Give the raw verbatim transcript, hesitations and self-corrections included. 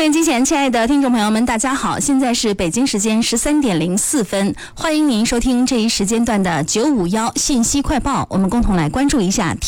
收音机前，亲爱的听众朋友们，大家好，现在是北京时间十三点零四分，欢迎您收听这一时间段的九五一信息快报，我们共同来关注一下